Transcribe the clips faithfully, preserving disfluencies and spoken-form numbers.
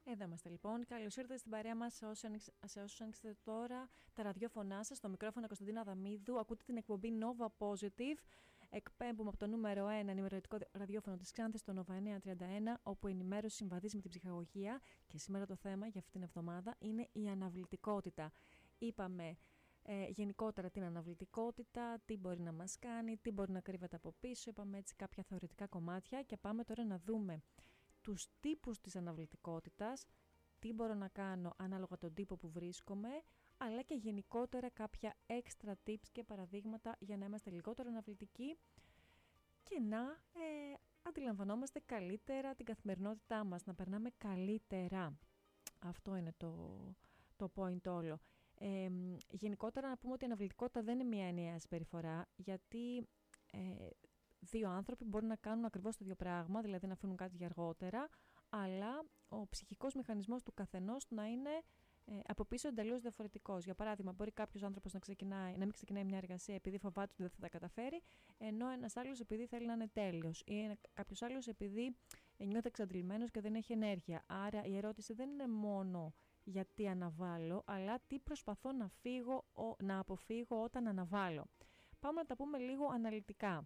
Εδώ είμαστε λοιπόν. Καλώς ήρθατε στην παρέα μας σε όσους ανοίξετε τώρα τα ραδιόφωνά σας. Στο μικρόφωνο Κωνσταντίνα Αδαμίδου. Ακούτε την εκπομπή Nova Positive. Εκπέμπουμε από το νούμερο ένα ενημερωτικό ραδιόφωνο της Ξάνθης, το Nova εννιακόσια τριάντα ένα, όπου η ενημέρωση συμβαδίζει με την ψυχαγωγία. Και σήμερα το θέμα για αυτήν την εβδομάδα είναι η αναβλητικότητα. Είπαμε ε, γενικότερα την αναβλητικότητα, τι μπορεί να μας κάνει, τι μπορεί να κρύβεται από πίσω. Είπαμε έτσι κάποια θεωρητικά κομμάτια και πάμε τώρα να δούμε τους τύπους της αναβλητικότητας, τι μπορώ να κάνω ανάλογα τον τύπο που βρίσκομαι, αλλά και γενικότερα κάποια extra tips και παραδείγματα για να είμαστε λιγότερο αναβλητικοί και να ε, αντιλαμβανόμαστε καλύτερα την καθημερινότητά μας, να περνάμε καλύτερα. Αυτό είναι το, το point όλο. Ε, γενικότερα να πούμε ότι η αναβλητικότητα δεν είναι μια ενιαία συμπεριφορά, γιατί ε, δύο άνθρωποι μπορούν να κάνουν ακριβώς το ίδιο πράγμα, δηλαδή να αφήνουν κάτι για αργότερα, αλλά ο ψυχικός μηχανισμός του καθενός να είναι ε, από πίσω εντελώς διαφορετικός. Για παράδειγμα, μπορεί κάποιος άνθρωπος να, ξεκινάει, να μην ξεκινάει μια εργασία επειδή φοβάται ότι δεν θα τα καταφέρει, ενώ ένας άλλος επειδή θέλει να είναι τέλειος, ή κάποιος άλλος επειδή νιώθει εξαντλημένος και δεν έχει ενέργεια. Άρα η ερώτηση δεν είναι μόνο γιατί αναβάλω, αλλά τι προσπαθώ να, φύγω, να αποφύγω όταν αναβάλω. Πάμε να τα πούμε λίγο αναλυτικά.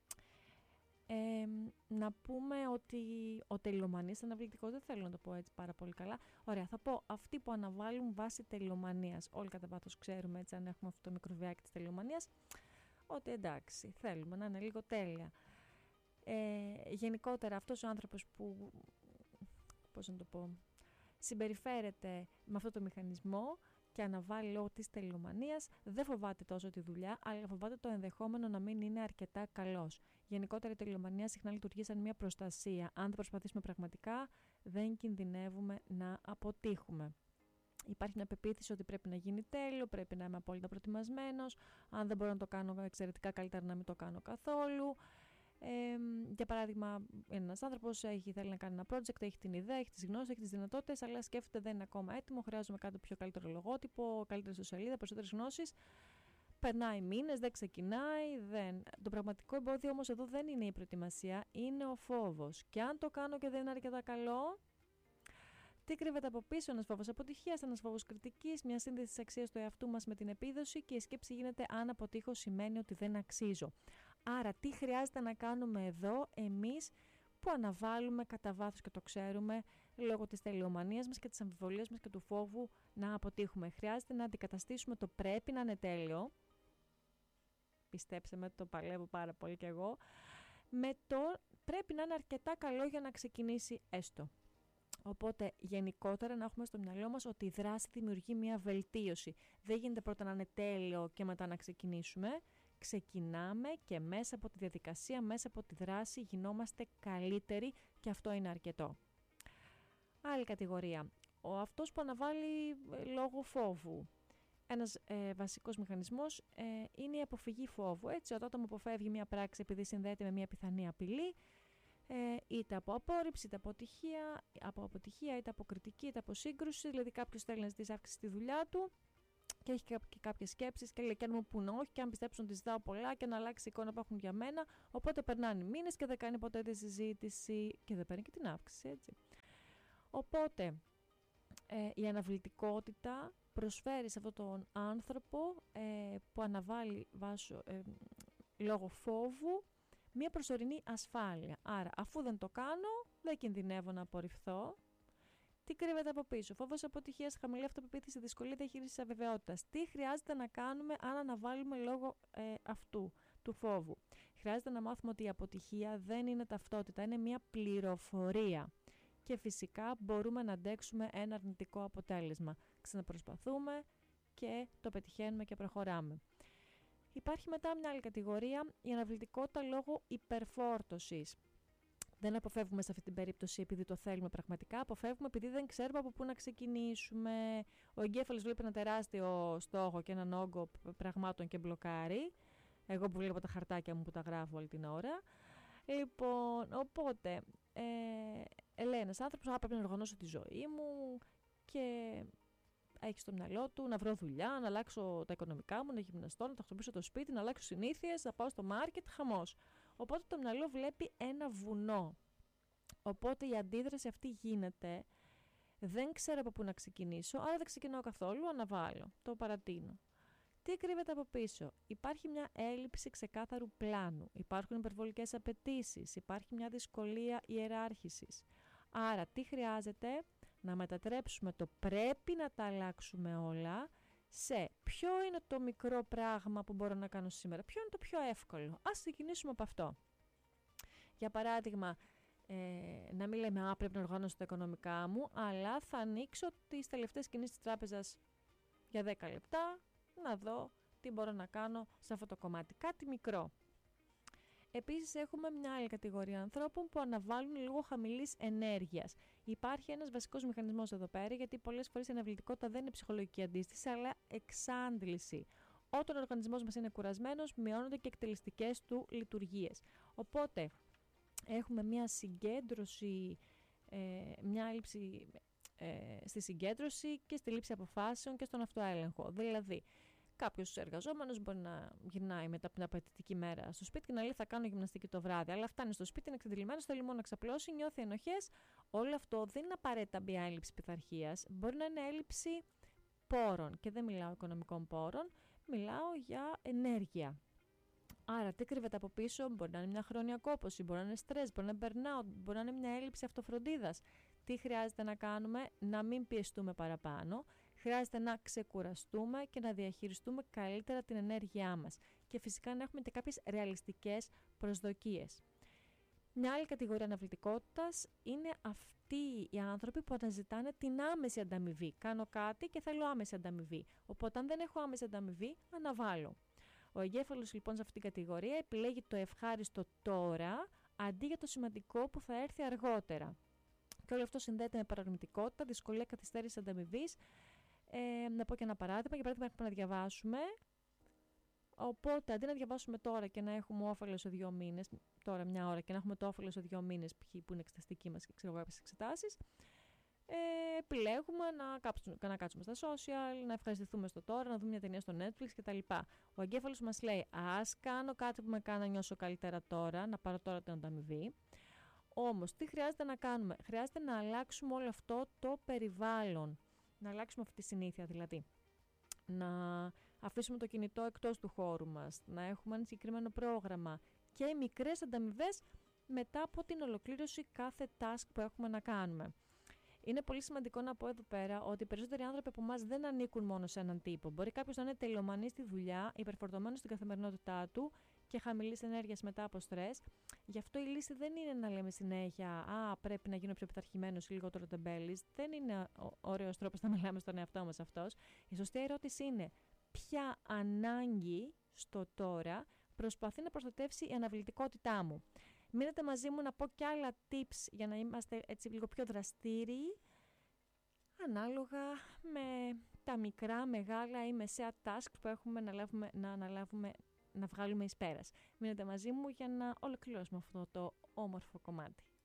Ε, να πούμε ότι ο τελειομανής αναβλητικός, δεν θέλω να το πω έτσι πάρα πολύ καλά. Ωραία, θα πω αυτοί που αναβάλουν βάσει τελειομανίας. Όλοι κατά βάθος ξέρουμε, έτσι, αν έχουμε αυτό το μικροβιάκι της τελειομανίας, ότι εντάξει, θέλουμε να είναι λίγο τέλεια. Ε, γενικότερα αυτός ο άνθρωπος που, πώς να το πω, συμπεριφέρεται με αυτό το μηχανισμό και αναβάλει λόγω της τελειομανίας, δεν φοβάται τόσο τη δουλειά, αλλά φοβάται το ενδεχόμενο να μην είναι αρκετά καλός. Γενικότερα η τελειομανία συχνά λειτουργεί σαν μια προστασία. Αν δεν προσπαθήσουμε πραγματικά, δεν κινδυνεύουμε να αποτύχουμε. Υπάρχει μια πεποίθηση ότι πρέπει να γίνει τέλειο, πρέπει να είμαι απόλυτα προετοιμασμένος. Αν δεν μπορώ να το κάνω εξαιρετικά, καλύτερα να μην το κάνω καθόλου. Ε, για παράδειγμα, ένας άνθρωπος έχει, θέλει να κάνει ένα project, έχει την ιδέα, έχει τις γνώσεις, έχει τις δυνατότητες, αλλά σκέφτεται δεν είναι ακόμα έτοιμο, χρειάζομαι κάτι πιο καλύτερο λογότυπο, καλύτερη ιστοσελίδα, περισσότερες γνώσεις. Περνάει μήνες, δεν ξεκινάει, δεν. Το πραγματικό εμπόδιο όμως εδώ δεν είναι η προετοιμασία, είναι ο φόβος. Και αν το κάνω και δεν είναι αρκετά καλό, τι κρύβεται από πίσω? Ένας φόβος αποτυχίας, ένας φόβος κριτικής, μια σύνδεση της αξίας του εαυτού μας με την επίδοση, και η σκέψη γίνεται αν αποτύχω σημαίνει ότι δεν αξίζω. Άρα τι χρειάζεται να κάνουμε εδώ εμείς που αναβάλουμε κατά βάθος και το ξέρουμε λόγω της τελειομανίας μας και της αμφιβολίας μας και του φόβου να αποτύχουμε? Χρειάζεται να αντικαταστήσουμε το πρέπει να είναι τέλειο, πιστέψτε με, το παλεύω πάρα πολύ κι εγώ, με το πρέπει να είναι αρκετά καλό για να ξεκινήσει έστω. Οπότε γενικότερα να έχουμε στο μυαλό μας ότι η δράση δημιουργεί μια βελτίωση. Δεν γίνεται πρώτα να είναι τέλειο και μετά να ξεκινήσουμε. Ξεκινάμε και μέσα από τη διαδικασία, μέσα από τη δράση γινόμαστε καλύτεροι, και αυτό είναι αρκετό. Άλλη κατηγορία. Ο αυτός που αναβάλει ε, λόγω φόβου. Ένας ε, βασικός μηχανισμός ε, είναι η αποφυγή φόβου. Έτσι, όταν μου αποφεύγει μια πράξη επειδή συνδέεται με μια πιθανή απειλή, Ε, είτε από απόρριψη, είτε από αποτυχία, από αποτυχία, είτε από κριτική, είτε από σύγκρουση. Δηλαδή, κάποιος θέλει να ζητήσει αύξηση στη δουλειά του και έχει και κάποιες σκέψεις και λέει: και αν μου πούν όχι, και αν πιστέψουν ότι ζητάω πολλά, και να αλλάξει η εικόνα που έχουν για μένα. Οπότε περνάνε μήνες και δεν κάνει ποτέ τη συζήτηση και δεν παίρνει και την αύξηση, έτσι. Οπότε ε, η αναβλητικότητα προσφέρει σε αυτόν τον άνθρωπο ε, που αναβάλει βάσο, ε, λόγω φόβου μια προσωρινή ασφάλεια. Άρα, αφού δεν το κάνω, δεν κινδυνεύω να απορριφθώ. Τι κρύβεται από πίσω? Φόβος αποτυχίας, χαμηλή αυτοπεποίθηση, δυσκολία διαχείρισης αβεβαιότητας. Τι χρειάζεται να κάνουμε αν αναβάλουμε λόγω ε, αυτού του φόβου? Χρειάζεται να μάθουμε ότι η αποτυχία δεν είναι ταυτότητα, είναι μια πληροφορία. Και φυσικά μπορούμε να αντέξουμε ένα αρνητικό αποτέλεσμα. Ξαναπροσπαθούμε και το πετυχαίνουμε και προχωράμε. Υπάρχει μετά μια άλλη κατηγορία, η αναβλητικότητα λόγω υπερφόρτωσης. Δεν αποφεύγουμε σε αυτή την περίπτωση επειδή το θέλουμε πραγματικά, αποφεύγουμε επειδή δεν ξέρουμε από πού να ξεκινήσουμε. Ο εγκέφαλος βλέπει ένα τεράστιο στόχο και έναν όγκο πραγμάτων και μπλοκάρει. Εγώ που βλέπω τα χαρτάκια μου που τα γράφω όλη την ώρα. Λοιπόν, οπότε, ε, λέει ένας άνθρωπος, α, πρέπει να οργανώσω τη ζωή μου και έχει στο μυαλό του να βρω δουλειά, να αλλάξω τα οικονομικά μου, να γυμναστώ, να τακτοποιήσω το σπίτι, να αλλάξω συνήθειες, να πάω στο μάρκετ, χαμός. Οπότε το μυαλό βλέπει ένα βουνό. Οπότε η αντίδραση αυτή γίνεται Δεν ξέρω από πού να ξεκινήσω, άρα δεν ξεκινάω καθόλου, αναβάλω, το παρατείνω. Τι κρύβεται από πίσω? Υπάρχει μια έλλειψη ξεκάθαρου πλάνου, υπάρχουν υπερβολικές απαιτήσεις, υπάρχει μια δυσκολία ιεράρχησης. Άρα τι χρειάζεται? Να μετατρέψουμε το πρέπει να τα αλλάξουμε όλα σε ποιο είναι το μικρό πράγμα που μπορώ να κάνω σήμερα, ποιο είναι το πιο εύκολο. Ας ξεκινήσουμε από αυτό. Για παράδειγμα, ε, να μην λέμε «Α, πρέπει να οργανώσω τα οικονομικά μου», αλλά θα ανοίξω τις τελευταίες κινήσεις της τράπεζας για δέκα λεπτά, να δω τι μπορώ να κάνω σε αυτό το κομμάτι. Κάτι μικρό. Επίσης έχουμε μια άλλη κατηγορία ανθρώπων που αναβάλουν λίγο χαμηλής ενέργειας. Υπάρχει ένας βασικός μηχανισμός εδώ πέρα, γιατί πολλές φορές η αναβλητικότητα δεν είναι ψυχολογική αντίσταση, αλλά εξάντληση. Όταν ο οργανισμός μας είναι κουρασμένος, μειώνονται και εκτελεστικές του λειτουργίες. Οπότε έχουμε μια συγκέντρωση, ε, μια έλλειψη ε, στη συγκέντρωση και στη λήψη αποφάσεων και στον αυτοέλεγχο. Δηλαδή, κάποιος εργαζόμενος μπορεί να γυρνάει μετά από την απαιτητική μέρα στο σπίτι και να λέει θα κάνω γυμναστική το βράδυ, αλλά φτάνει στο σπίτι, είναι εξαντλημένος, θέλει μόνο να ξαπλώσει, νιώθει ενοχές. Όλο αυτό δεν είναι απαραίτητα μια έλλειψη πειθαρχίας, μπορεί να είναι έλλειψη πόρων. Και δεν μιλάω οικονομικών πόρων, μιλάω για ενέργεια. Άρα, τι κρύβεται από πίσω? Μπορεί να είναι μια χρόνια κόπωση, μπορεί να είναι στρες, μπορεί να είναι burnout, μπορεί να είναι μια έλλειψη αυτοφροντίδας. Τι χρειάζεται να κάνουμε? Να μην πιεστούμε παραπάνω. Χρειάζεται να ξεκουραστούμε και να διαχειριστούμε καλύτερα την ενέργειά μας. Και φυσικά να έχουμε και κάποιες ρεαλιστικές προσδοκίες. Μια άλλη κατηγορία αναβλητικότητας είναι αυτοί οι άνθρωποι που αναζητάνε την άμεση ανταμοιβή. Κάνω κάτι και θέλω άμεση ανταμοιβή. Οπότε, αν δεν έχω άμεση ανταμοιβή, αναβάλω. Ο εγκέφαλος λοιπόν σε αυτήν την κατηγορία επιλέγει το ευχάριστο τώρα αντί για το σημαντικό που θα έρθει αργότερα. Και όλο αυτό συνδέεται με παρορμητικότητα, δυσκολία καθυστέρησης ανταμοιβής. Ε, να πω και ένα παράδειγμα. Για παράδειγμα, έχουμε να διαβάσουμε. Οπότε, αντί να διαβάσουμε τώρα και να έχουμε όφελο σε δύο μήνες, τώρα μια ώρα και να έχουμε το όφελο σε δύο μήνες, που είναι εξεταστική μας και ξέρω εγώ κάποιες εξετάσεις, ε, επιλέγουμε να κάτσουμε, να κάτσουμε στα social, να ευχαριστηθούμε στο τώρα, να δούμε μια ταινία στο Netflix κτλ. Ο εγκέφαλος μας λέει, ας κάνω κάτι που με κάνει να νιώσω καλύτερα τώρα, να πάρω τώρα την ανταμοιβή. Όμως, τι χρειάζεται να κάνουμε? Χρειάζεται να αλλάξουμε όλο αυτό το περιβάλλον. Να αλλάξουμε αυτή τη συνήθεια δηλαδή. Να αφήσουμε το κινητό εκτός του χώρου μας. Να έχουμε ένα συγκεκριμένο πρόγραμμα. Και μικρές ανταμοιβές μετά από την ολοκλήρωση κάθε task που έχουμε να κάνουμε. Είναι πολύ σημαντικό να πω εδώ πέρα ότι οι περισσότεροι άνθρωποι από εμάς δεν ανήκουν μόνο σε έναν τύπο. Μπορεί κάποιος να είναι τελειομανής στη δουλειά, υπερφορτωμένος στην καθημερινότητά του και χαμηλής ενέργειας μετά από στρες. Γι' αυτό η λύση δεν είναι να λέμε συνέχεια «Α, πρέπει να γίνω πιο πειθαρχημένος ή λιγότερο τεμπέλης». Δεν είναι ο ωραίος τρόπος να μιλάμε στον εαυτό μας αυτός. Η σωστή ερώτηση είναι ποια ανάγκη στο τώρα προσπαθεί να προστατεύσει η αναβλητικότητά μου. Μείνετε μαζί μου να πω και άλλα tips για να είμαστε έτσι λίγο πιο δραστήριοι ανάλογα με τα μικρά, μεγάλα ή μεσαία task που έχουμε να, λάβουμε, να αναλάβουμε να βγάλουμε εις πέρας. Μείνετε μαζί μου για να ολοκληρώσουμε αυτό το όμορφο κομμάτι.